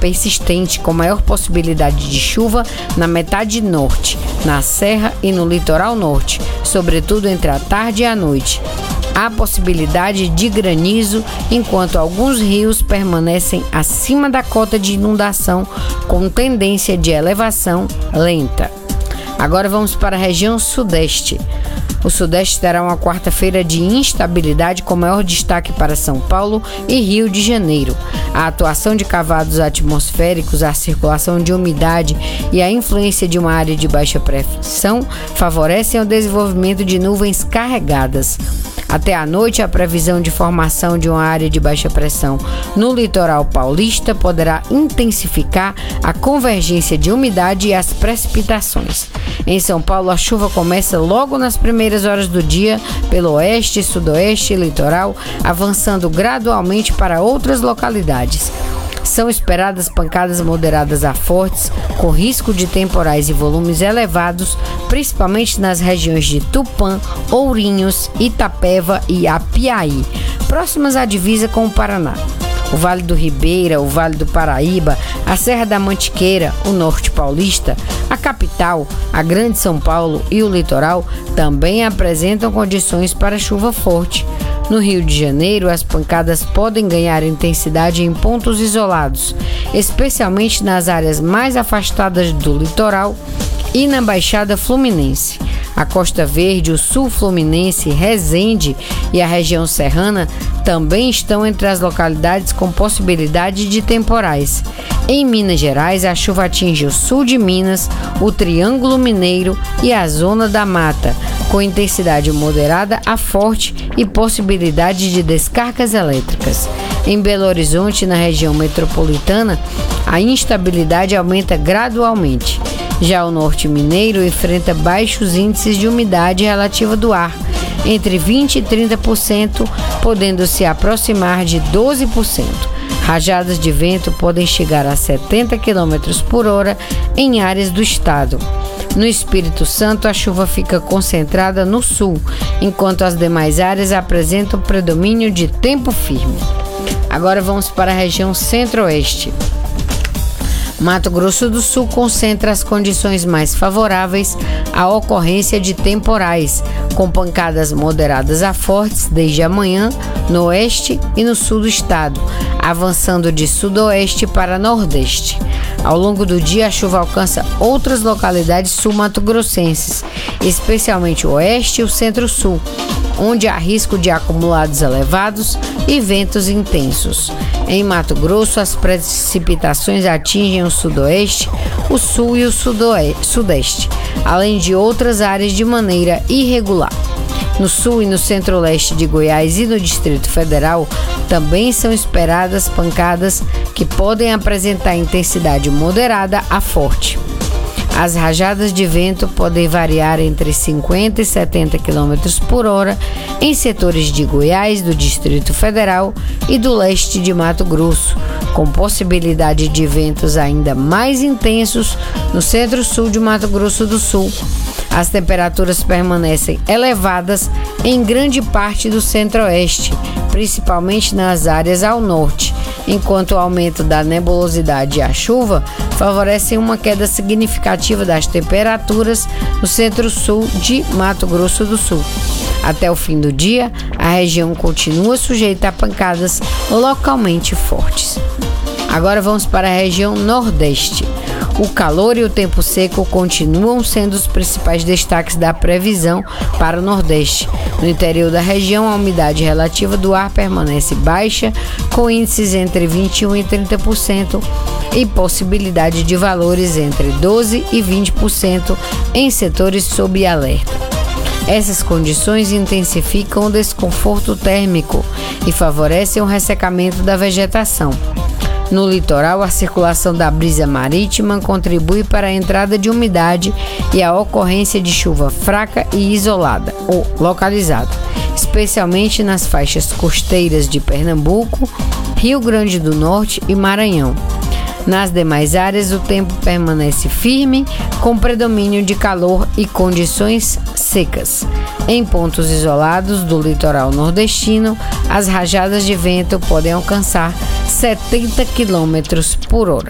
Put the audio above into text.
persistente, com maior possibilidade de chuva na metade norte, na serra e no litoral norte, sobretudo entre a tarde e a noite. Há possibilidade de granizo, enquanto alguns rios permanecem acima da cota de inundação, com tendência de elevação lenta. Agora vamos para a região sudeste. O Sudeste terá uma quarta-feira de instabilidade, com maior destaque para São Paulo e Rio de Janeiro. A atuação de cavados atmosféricos, a circulação de umidade e a influência de uma área de baixa pressão favorecem o desenvolvimento de nuvens carregadas. Até à noite, a previsão de formação de uma área de baixa pressão no litoral paulista poderá intensificar a convergência de umidade e as precipitações. Em São Paulo, a chuva começa logo nas primeiras horas do dia pelo oeste, sudoeste e litoral, avançando gradualmente para outras localidades. São esperadas pancadas moderadas a fortes, com risco de temporais e volumes elevados, principalmente nas regiões de Tupã, Ourinhos, Itapeva e Apiaí, próximas à divisa com o Paraná. O Vale do Ribeira, o Vale do Paraíba, a Serra da Mantiqueira, o Norte Paulista, a capital, a Grande São Paulo e o litoral também apresentam condições para chuva forte. No Rio de Janeiro, as pancadas podem ganhar intensidade em pontos isolados, especialmente nas áreas mais afastadas do litoral e na Baixada Fluminense. A Costa Verde, o Sul Fluminense, Resende e a região serrana também estão entre as localidades com possibilidade de temporais. Em Minas Gerais, a chuva atinge o sul de Minas, o Triângulo Mineiro e a Zona da Mata, com intensidade moderada a forte e possibilidade de descargas elétricas. Em Belo Horizonte, na região metropolitana, a instabilidade aumenta gradualmente. Já o norte mineiro enfrenta baixos índices de umidade relativa do ar, entre 20% e 30%, podendo se aproximar de 12%. Rajadas de vento podem chegar a 70 km por hora em áreas do estado. No Espírito Santo, a chuva fica concentrada no sul, enquanto as demais áreas apresentam predomínio de tempo firme. Agora vamos para a região centro-oeste. Mato Grosso do Sul concentra as condições mais favoráveis à ocorrência de temporais, com pancadas moderadas a fortes desde amanhã no oeste e no sul do estado, avançando de sudoeste para nordeste. Ao longo do dia, a chuva alcança outras localidades sul-mato-grossenses, especialmente o oeste e o centro-sul, onde há risco de acumulados elevados e ventos intensos. Em Mato Grosso, as precipitações atingem o sudoeste, o sul e o sudeste, além de outras áreas de maneira irregular. No sul e no centro-leste de Goiás e no Distrito Federal, também são esperadas pancadas que podem apresentar intensidade moderada a forte. As rajadas de vento podem variar entre 50 e 70 km por hora em setores de Goiás, do Distrito Federal e do leste de Mato Grosso, com possibilidade de ventos ainda mais intensos no centro-sul de Mato Grosso do Sul. As temperaturas permanecem elevadas em grande parte do centro-oeste, principalmente nas áreas ao norte, enquanto o aumento da nebulosidade e a chuva favorecem uma queda significativa das temperaturas no centro-sul de Mato Grosso do Sul. Até o fim do dia, a região continua sujeita a pancadas localmente fortes. Agora vamos para a região nordeste. O calor e o tempo seco continuam sendo os principais destaques da previsão para o Nordeste. No interior da região, a umidade relativa do ar permanece baixa, com índices entre 21% e 30% e possibilidade de valores entre 12% e 20% em setores sob alerta. Essas condições intensificam o desconforto térmico e favorecem o ressecamento da vegetação. No litoral, a circulação da brisa marítima contribui para a entrada de umidade e a ocorrência de chuva fraca e isolada ou localizada, especialmente nas faixas costeiras de Pernambuco, Rio Grande do Norte e Maranhão. Nas demais áreas, o tempo permanece firme, com predomínio de calor e condições secas. Em pontos isolados do litoral nordestino, as rajadas de vento podem alcançar 70 km por hora.